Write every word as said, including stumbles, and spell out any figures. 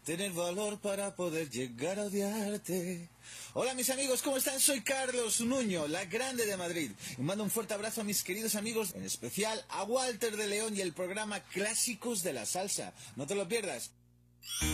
tener valor para poder llegar a odiarte. Hola mis amigos, ¿cómo están? Soy Carlos Nuño, la grande de Madrid. Y mando un fuerte abrazo a mis queridos amigos, en especial a Walter de León y el programa Clásicos de la Salsa. No te lo pierdas.